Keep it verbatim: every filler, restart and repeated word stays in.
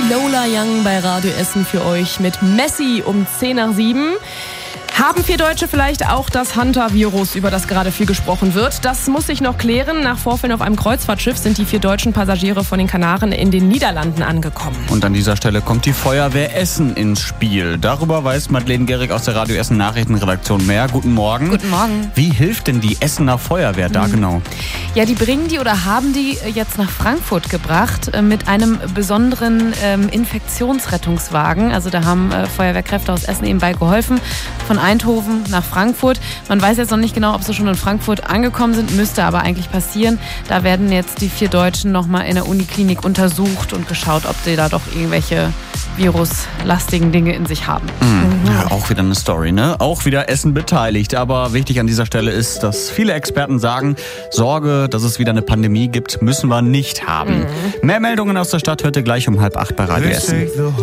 Lola Young bei Radio Essen für euch mit Messi um zehn nach sieben. Haben vier Deutsche vielleicht auch das Hunter-Virus, über das gerade viel gesprochen wird? Das muss sich noch klären. Nach Vorfällen auf einem Kreuzfahrtschiff sind die vier deutschen Passagiere von den Kanaren in den Niederlanden angekommen. Und an dieser Stelle kommt die Feuerwehr Essen ins Spiel. Darüber weiß Madeleine Gehrig aus der Radio Essen Nachrichtenredaktion mehr. Guten Morgen. Guten Morgen. Wie hilft denn die Essener Feuerwehr da mhm. genau? Ja, die bringen die oder haben die jetzt nach Frankfurt gebracht mit einem besonderen ähm, Infektionsrettungswagen. Also da haben äh, Feuerwehrkräfte aus Essen eben bei geholfen. Von Eindhoven nach Frankfurt. Man weiß jetzt noch nicht genau, ob sie schon in Frankfurt angekommen sind, müsste aber eigentlich passieren. Da werden jetzt die vier Deutschen nochmal in der Uniklinik untersucht und geschaut, ob sie da doch irgendwelche viruslastigen Dinge in sich haben. Mhm. Ja, auch wieder eine Story, ne? Auch wieder Essen beteiligt. Aber wichtig an dieser Stelle ist, dass viele Experten sagen, Sorge, dass es wieder eine Pandemie gibt, müssen wir nicht haben. Mhm. Mehr Meldungen aus der Stadt hört ihr gleich um halb acht bei Radio Essen.